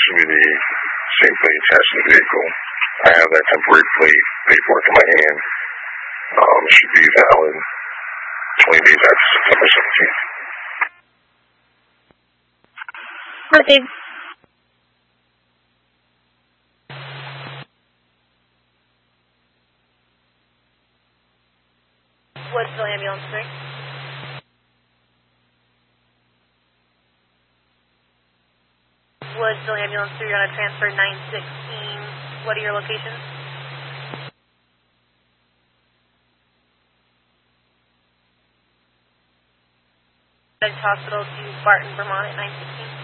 should be the same plate attached to the vehicle. I have that temporary plate paperwork in my hand. It should be valid 20 days after September 17th. Received. Woodsville Ambulance 3. Woodsville Ambulance 3, you're on a transfer 916. What are your locations? Hospital to Barton, Vermont at 916.